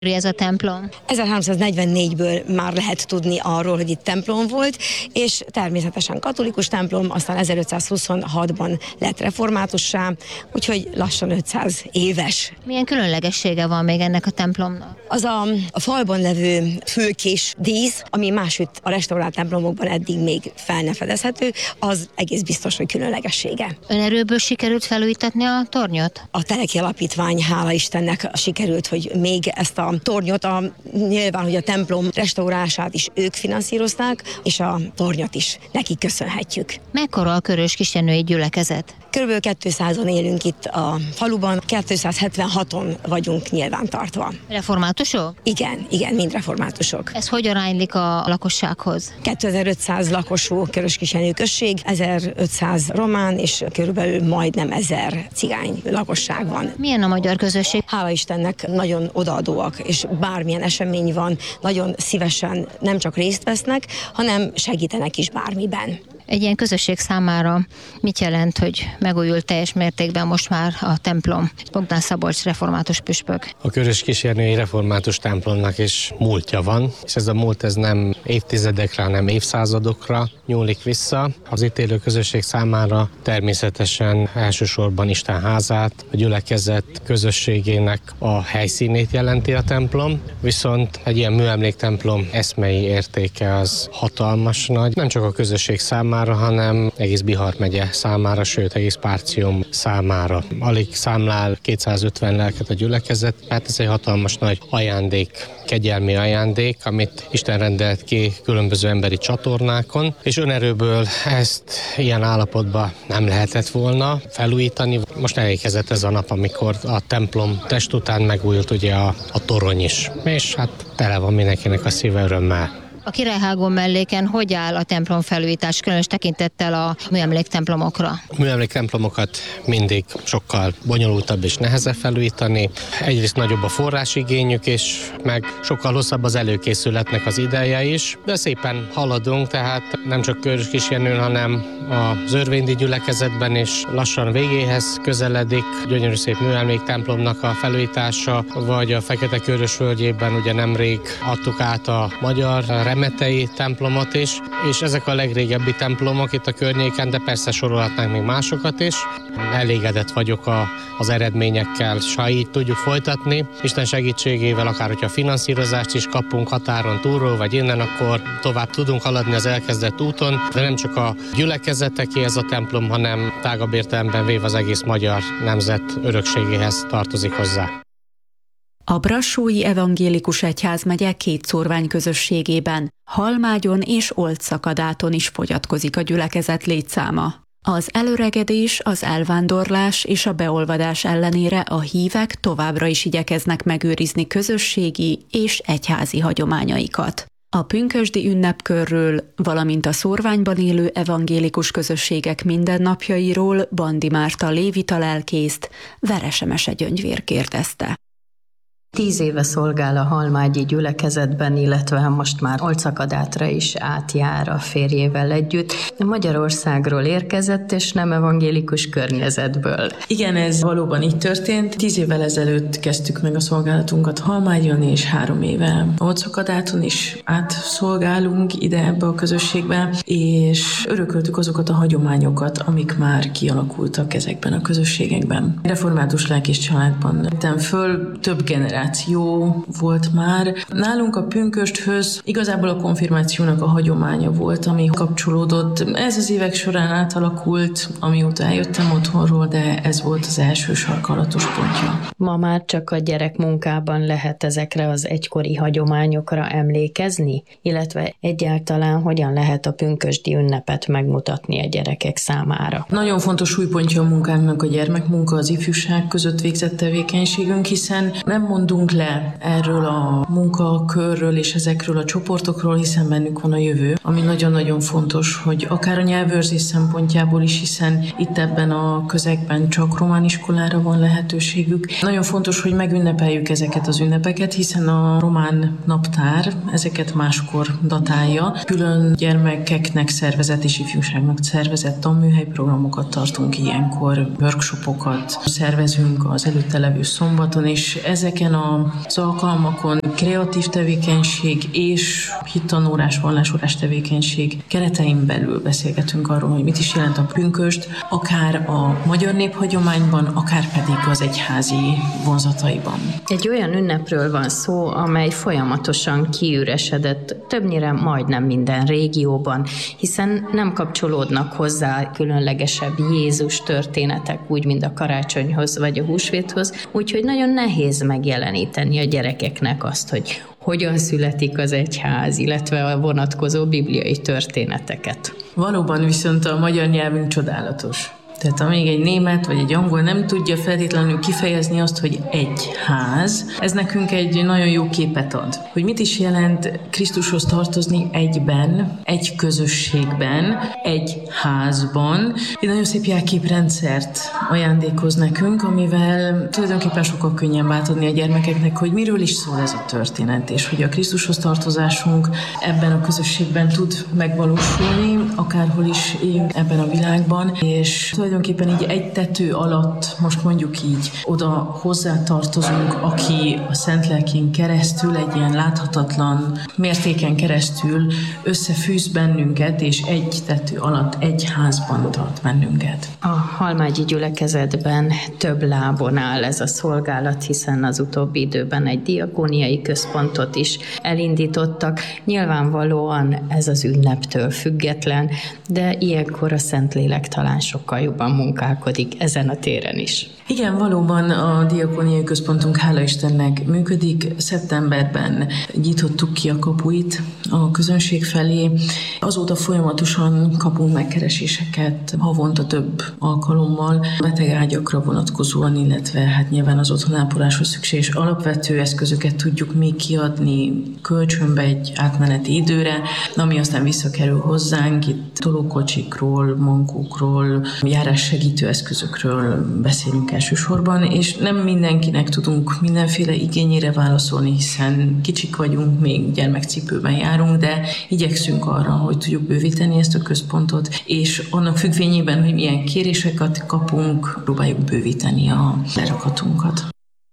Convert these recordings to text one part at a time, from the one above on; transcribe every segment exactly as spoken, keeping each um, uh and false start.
Ez a templom? ezerháromszáznegyvennégyből már lehet tudni arról, hogy itt templom volt, és természetesen katolikus templom, aztán ezerötszázhuszonhatban lett reformátussá, úgyhogy lassan ötszáz éves. Milyen különlegessége van még ennek a templomnak? Az a, a falban levő fülkés dísz, ami másütt a restaurált templomokban eddig még fel ne fedezhető, az egész biztos, hogy különlegessége. Önerőből sikerült felújítatni a tornyot? A Teleki Alapítvány, hála Istennek, sikerült, hogy még ezt a tornyot, a, nyilván, hogy a templom restaurálását is ők finanszírozták, és a tornyot is nekik köszönhetjük. Mekkora a Körös Kisjenői gyülekezet? Körülbelül kétszázan élünk itt a faluban, kétszázhetvenhaton vagyunk nyilvántartva. Reformátusok? Igen, igen, mind reformátusok. Ez hogy aránylik a lakossághoz? kétezer-ötszáz lakosú Körös-Kisjenő község, ezerötszáz román, és körülbelül majdnem ezer cigány lakosság van. Milyen a magyar közösség? Hála Istennek nagyon odaadóak, és bármilyen esemény van, nagyon szívesen nem csak részt vesznek, hanem segítenek is bármiben. Egy ilyen közösség számára mit jelent, hogy megújult teljes mértékben most már a templom? Bogdán Szabolcs református püspök. A Körös-Kisjenői református templomnak is múltja van, és ez a múlt ez nem évtizedekre, hanem évszázadokra nyúlik vissza. Az itt élő közösség számára természetesen elsősorban Isten házát, a gyülekezet közösségének a helyszínét jelenti a templom, viszont egy ilyen műemléktemplom eszmei értéke az hatalmas nagy, nem csak a közösség számára, hanem egész Bihar megye számára, sőt egész Párcium számára. Alig számlál kétszázötven lelket a gyülekezet, hát ez egy hatalmas nagy ajándék, kegyelmi ajándék, amit Isten rendelt ki különböző emberi csatornákon, és önerőből ezt ilyen állapotban nem lehetett volna felújítani. Most elérkezett ez a nap, amikor a templom test után megújult ugye a, a torony is, és hát tele van mindenkinek a szíve örömmel. A Királyhágón melléken hogy áll a templom felújítás, különös tekintettel a műemléktemplomakra? A műemléktemplomokat mindig sokkal bonyolultabb és nehezebb felújítani. Egyrészt nagyobb a forrásigényük, és meg sokkal hosszabb az előkészületnek az ideje is, de szépen haladunk, tehát nem csak Körös-Kisjenőn, hanem az örvénydi gyülekezetben is lassan végéhez közeledik. Gyönyörű szép műemléktemplomnak a felújítása, vagy a Fekete-Körös völgyében ugye nemrég adtuk át a magyar remetei templomot is, és ezek a legrégebbi templomok itt a környéken, de persze sorolhatnánk még másokat is. Elégedett vagyok a, az eredményekkel, s ha így tudjuk folytatni, Isten segítségével, akár hogyha finanszírozást is kapunk határon túlról, vagy innen, akkor tovább tudunk haladni az elkezdett úton, de nem csak a gyülekezeteké ez a templom, hanem tágabb értelemben véve az egész magyar nemzet örökségéhez tartozik hozzá. A Brassói Evangélikus Egyházmegye két szórvány közösségében, Halmágyon és Oldszakadáton is fogyatkozik a gyülekezet létszáma. Az előregedés, az elvándorlás és a beolvadás ellenére a hívek továbbra is igyekeznek megőrizni közösségi és egyházi hagyományaikat. A pünkösdi ünnepkörről, valamint a szórványban élő evangélikus közösségek mindennapjairól Bandi Márta lévita lelkészt Verese Mese Gyöngyvér kérdezte. Tíz éve szolgál a halmágyi gyülekezetben, illetve most már Oldszakadátra is átjár a férjével együtt. Magyarországról érkezett, és nem evangélikus környezetből. Igen, ez valóban így történt. Tíz évvel ezelőtt kezdtük meg a szolgálatunkat Halmágyon, és három éve Oldszakadáton is átszolgálunk ide ebbe a közösségbe, és örököltük azokat a hagyományokat, amik már kialakultak ezekben a közösségekben. Református lelkész családban nőttem föl, több generáció volt már. Nálunk a pünkösthöz igazából a konfirmációnak a hagyománya volt, ami kapcsolódott. Ez az évek során átalakult, amióta eljöttem otthonról, de ez volt az első sarkalatos pontja. Ma már csak a gyerekmunkában lehet ezekre az egykori hagyományokra emlékezni, illetve egyáltalán hogyan lehet a pünkösdi ünnepet megmutatni a gyerekek számára. Nagyon fontos súlypontja a munkánknak a gyermekmunka, az ifjúság között végzett tevékenységünk, hiszen nem mondunk le erről a munkakörről és ezekről a csoportokról, hiszen bennük van a jövő, ami nagyon-nagyon fontos, hogy akár a nyelvőrzés szempontjából is, hiszen itt ebben a közegben csak román iskolára van lehetőségük. Nagyon fontos, hogy megünnepeljük ezeket az ünnepeket, hiszen a román naptár ezeket máskor datálja. Külön gyermekeknek szervezett és ifjúságnak szervezett tanműhelyprogramokat tartunk ilyenkor, workshopokat szervezünk az előtte levő szombaton, és ezeken a az alkalmakon kreatív tevékenység és hittanórás, vallásórás tevékenység keretein belül beszélgetünk arról, hogy mit is jelent a pünkösd, akár a magyar néphagyományban, akár pedig az egyházi vonzataiban. Egy olyan ünnepről van szó, amely folyamatosan kiüresedett, többnyire majdnem minden régióban, hiszen nem kapcsolódnak hozzá különlegesebb Jézus történetek, úgy, mint a karácsonyhoz vagy a húsvéthoz, úgyhogy nagyon nehéz megjeleníteni a gyerekeknek azt, hogy hogyan születik az egyház, illetve a vonatkozó bibliai történeteket. Valóban viszont a magyar nyelvünk csodálatos. Tehát amíg egy német vagy egy angol nem tudja feltétlenül kifejezni azt, hogy egy ház, ez nekünk egy nagyon jó képet ad. Hogy mit is jelent Krisztushoz tartozni egyben, egy közösségben, egy házban. Egy nagyon szép jelképrendszert ajándékoz nekünk, amivel tulajdonképpen sokkal könnyebb átadni a gyermekeknek, hogy miről is szól ez a történet, és hogy a Krisztushoz tartozásunk ebben a közösségben tud megvalósulni, akárhol is éljünk ebben a világban, és tulajdonképpen így egy tető alatt, most mondjuk így, oda hozzátartozunk, aki a Szentlelkén keresztül, egy ilyen láthatatlan mértéken keresztül összefűz bennünket, és egy tető alatt, egy házban tart bennünket. A halmágyi gyülekezetben több lábon áll ez a szolgálat, hiszen az utóbbi időben egy diakóniai központot is elindítottak. Nyilvánvalóan ez az ünneptől független, de ilyenkor a Szentlélek talán sokkal jobban munkálkodik ezen a téren is. Igen, valóban a diakóniai központunk, hála Istennek, működik. Szeptemberben nyitottuk ki a kapuit a közönség felé. Azóta folyamatosan kapunk megkereséseket, havonta több alkalommal, betegágyakra vonatkozóan, illetve hát nyilván az otthonápoláshoz szükséges alapvető eszközöket tudjuk még kiadni kölcsönbe egy átmeneti időre, ami aztán visszakerül hozzánk. Itt tolókocsikról, mankókról, járássegítő eszközökről beszélünk elsősorban, és nem mindenkinek tudunk mindenféle igényére válaszolni, hiszen kicsik vagyunk, még gyermekcipőben járunk, de igyekszünk arra, hogy tudjuk bővíteni ezt a központot, és annak függvényében, hogy milyen kéréseket kapunk, próbáljuk bővíteni a lerakatunkat.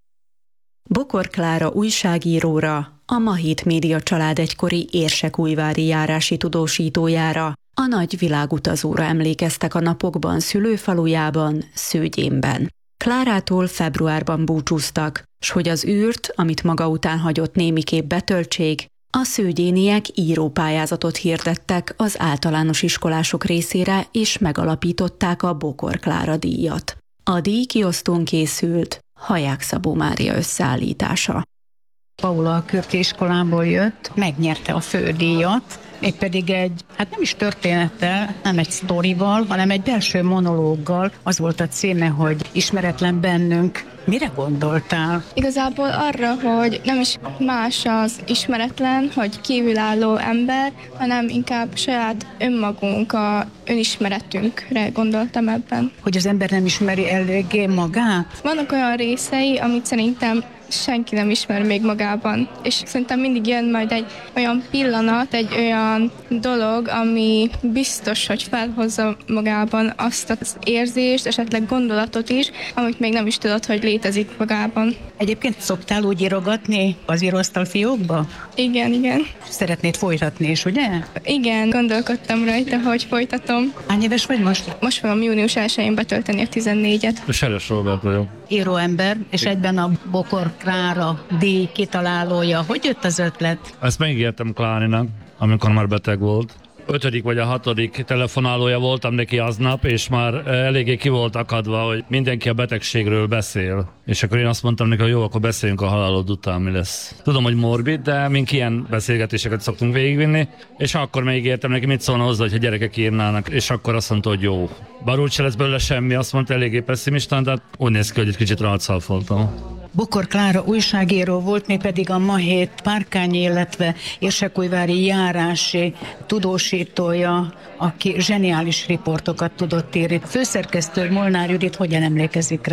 Bokor Klára újságíróra, a Mahét Média család egykori érsekújvári járási tudósítójára, a nagy világutazóra emlékeztek a napokban szülőfalujában, Szőgyénben. Klárától februárban búcsúztak, s hogy az űrt, amit maga után hagyott némiképp betöltsék, a szőgyéniek írópályázatot hirdettek az általános iskolások részére, és megalapították a Bokor Klára díjat. A díjkiosztón készült Haják Szabó Mária összeállítása. Paula a Kürti iskolából jött, megnyerte a fődíjat, mégpedig egy, hát nem is történettel, nem egy sztorival, hanem egy belső monológgal. Az volt a címe, hogy Ismeretlen bennünk. Mire gondoltál? Igazából arra, hogy nem is más az ismeretlen, hogy kívülálló ember, hanem inkább saját önmagunk, a önismeretünkre gondoltam ebben. Hogy az ember nem ismeri eléggé magát? Vannak olyan részei, amit szerintem senki nem ismer még magában. És szerintem mindig jön majd egy olyan pillanat, egy olyan dolog, ami biztos, hogy felhozza magában azt az érzést, esetleg gondolatot is, amit még nem is tudod, hogy létezik magában. Egyébként szoktál úgy írogatni az íróasztal fiókba? Igen, igen. Szeretnéd folytatni is, ugye? Igen, gondolkodtam rajta, hogy folytatom. Hány éves vagy most? Most fogom június elsején betölteni a tizennégyet. Seres Robert vagyok. Íróember, és egyben a Bokor Klára díj kitalálója. Hogy jött az ötlet? Ezt megígértem Klárinak, amikor már beteg volt. Ötödik vagy a hatodik telefonálója voltam neki aznap, és már eléggé ki volt akadva, hogy mindenki a betegségről beszél. És akkor én azt mondtam neki, hogy jó, akkor beszéljünk a halálod után, mi lesz. Tudom, hogy morbid, de mink ilyen beszélgetéseket szoktunk végigvinni, és akkor megígértem neki, mit szólna hozzá, hogy a gyerekek írnának, és akkor azt mondta, hogy jó. Bár úgyse lesz belőle semmi, azt mondta, eléggé pessimistán, de úgy néz ki, hogy egy kicsit rátszalfoltam. Bokor Klára újságíró volt, mi pedig a Mahét Párkányi, illetve érsekújvári járási tudósítója, aki zseniális riportokat tudott írni. Főszerkesztő Molnár Judit hogyan emlékezik rá?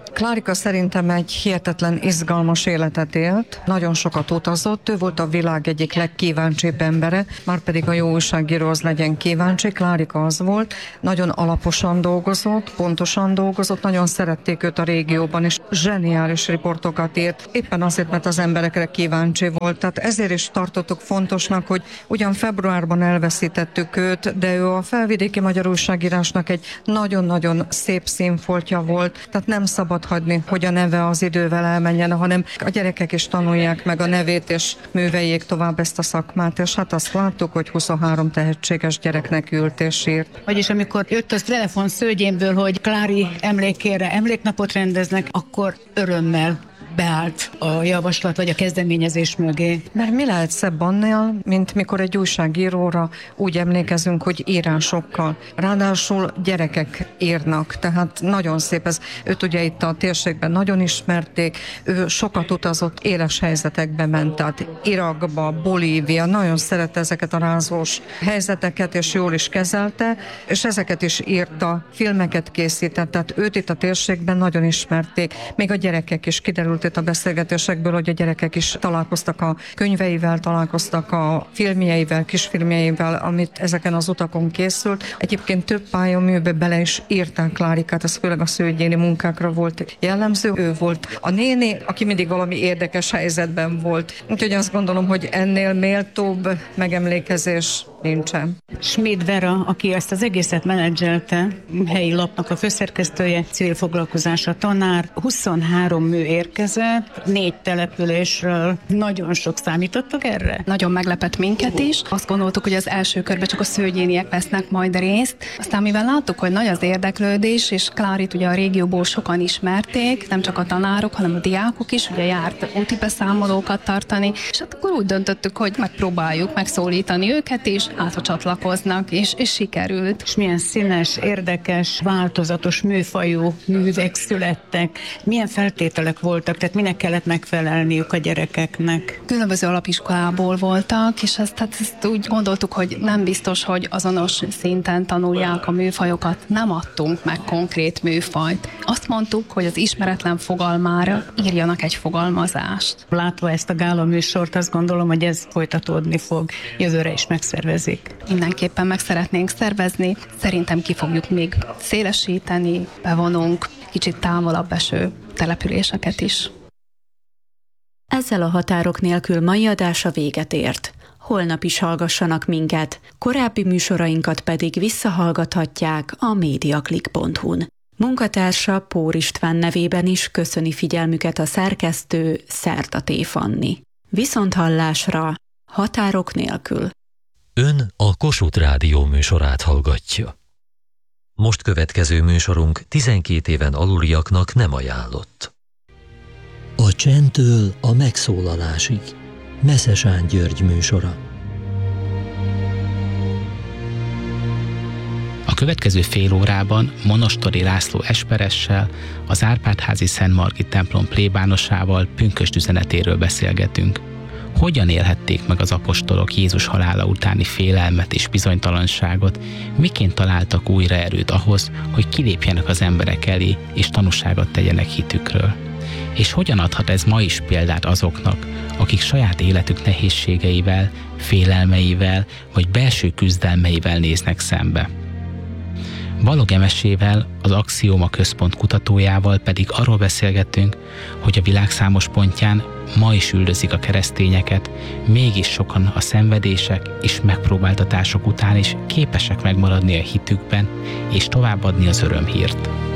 Klárika szerintem egy hihetetlen izgalmas életet élt, nagyon sokat utazott, ő volt a világ egyik legkíváncsibb embere, már pedig a jó újságíró az legyen kíváncsi. Klárika az volt, nagyon alaposan dolgozott, pontosan dolgozott, nagyon szerették őt a régióban, és zseniális riportokat írt, éppen azért, mert az emberekre kíváncsi volt. Tehát ezért is tartottuk fontosnak, hogy ugyan februárban elveszítettük őt, de ő a felvidéki magyar újságírásnak egy nagyon-nagyon szép színfoltja volt, tehát nem szabad hagyni, hogy a neve az idővel elmenjen, hanem a gyerekek is tanulják meg a nevét, és műveljék tovább ezt a szakmát, és hát azt láttuk, hogy huszonhárom tehetséges gyereknek ült és írt. Vagyis amikor jött az telefon szőgyémből, hogy Klári emlékére emléknapot rendeznek, akkor örömmel beállt a javaslat vagy a kezdeményezés mögé. Mert mi lehet szebb annál, mint mikor egy újságíróra úgy emlékezünk, hogy írásokkal. Ráadásul gyerekek írnak, tehát nagyon szép ez. Őt ugye itt a térségben nagyon ismerték, ő sokat utazott, éles helyzetekbe ment, tehát Irakba, Bolívia, nagyon szerette ezeket a rázós helyzeteket, és jól is kezelte, és ezeket is írta, filmeket készített, tehát őt itt a térségben nagyon ismerték, még a gyerekek is kiderült a beszélgetésekből, hogy a gyerekek is találkoztak a könyveivel, találkoztak a filmjeivel, kisfilmjeivel, amit ezeken az utakon készült. Egyébként több pályaműbe bele is írták Klárikát, ez főleg a szőgyéni munkákra volt jellemző. Ő volt a néni, aki mindig valami érdekes helyzetben volt. Úgyhogy azt gondolom, hogy ennél méltóbb megemlékezés nincsen. Schmid Vera, aki ezt az egészet menedzselte, helyi lapnak a főszerkesztője, civil foglalkozása tanár, huszonhárom mű érkezett, négy településről. Nagyon sok számítottak erre? Nagyon meglepett minket is. Azt gondoltuk, hogy az első körben csak a szőgyéniek vesznek majd részt. Aztán mivel láttuk, hogy nagy az érdeklődés, és Klárit ugye a régióból sokan ismerték, nem csak a tanárok, hanem a diákok is, ugye járt úti beszámolókat tartani, és hát akkor úgy döntöttük, hogy megpróbáljuk megszólítani őket is, hát ha csatlakoznak, és, és sikerült. És milyen színes, érdekes, változatos műfajú művek születtek. Milyen feltételek voltak, tehát minek kellett megfelelniük a gyerekeknek? Különböző alapiskolából voltak, és ezt, hát ezt úgy gondoltuk, hogy nem biztos, hogy azonos szinten tanulják a műfajokat. Nem adtunk meg konkrét műfajt. Azt mondtuk, hogy az ismeretlen fogalmára írjanak egy fogalmazást. Látva ezt a gála műsort, azt gondolom, hogy ez folytatódni fog. Jövőre is megszervezik. Mindenképpen meg szeretnénk szervezni. Szerintem ki fogjuk még szélesíteni, bevonunk kicsit távolabb eső településeket is. Ezzel a határok nélkül mai adása véget ért. Holnap is hallgassanak minket, korábbi műsorainkat pedig visszahallgathatják a mediaclick pont hu-n. Munkatársa Pór István nevében is köszöni figyelmüket a szerkesztő Szerdaté Fanni. Viszonthallásra, határok nélkül. Ön a Kossuth Rádió műsorát hallgatja. Most következő műsorunk tizenkét éven aluliaknak nem ajánlott. A csendtől a megszólalásig. Meszesán György műsora. A következő fél órában Monostori László esperessel, az Árpád-házi Szent Margit templom plébánosával pünkösd üzenetéről beszélgetünk. Hogyan élhették meg az apostolok Jézus halála utáni félelmet és bizonytalanságot, miként találtak újra erőt ahhoz, hogy kilépjenek az emberek elé és tanúságot tegyenek hitükről. És hogyan adhat ez ma is példát azoknak, akik saját életük nehézségeivel, félelmeivel vagy belső küzdelmeivel néznek szembe. Balog Emesével, az Axioma Központ kutatójával pedig arról beszélgettünk, hogy a világ számos pontján ma is üldözik a keresztényeket, mégis sokan a szenvedések és megpróbáltatások után is képesek megmaradni a hitükben és továbbadni az örömhírt.